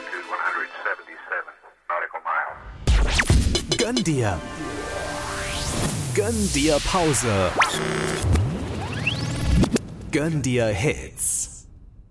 Altitude 177 nautical miles. Gönn dir. Gönn dir Pause. Gönn dir Hits.